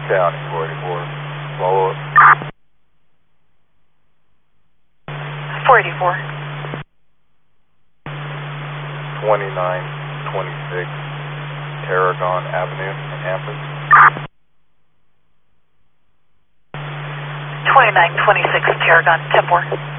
County 44. Follow up. 484. 2926 Tarragon Avenue in Hampton. 2926 Tarragon, 10-4.